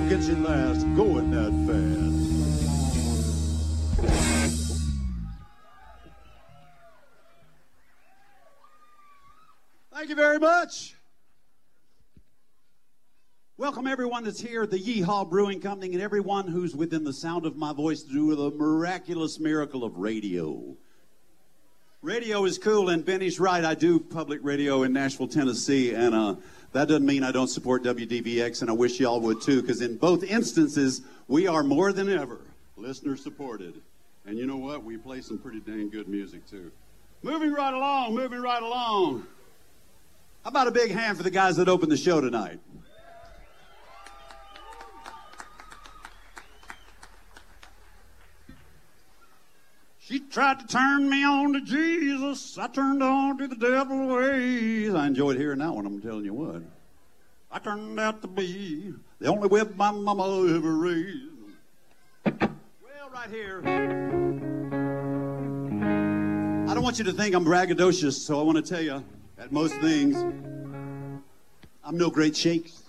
don't get you last going that fast. Thank you very much. Welcome everyone that's here at the Yeehaw Brewing Company and everyone who's within the sound of my voice to do with the miraculous miracle of radio. Radio is cool, and Benny's right. I do public radio in Nashville, Tennessee, and that doesn't mean I don't support WDVX, and I wish y'all would too, because in both instances, we are more than ever listener supported. And you know what? We play some pretty dang good music too. Moving right along, moving right along. How about a big hand for the guys that opened the show tonight? She tried to turn me on to Jesus. I turned on to the devil's ways. I enjoyed hearing that one, I'm telling you what. I turned out to be the only whip my mama ever raised. Well, right here. I don't want you to think I'm braggadocious, so I want to tell you, at most things, I'm no great shakes.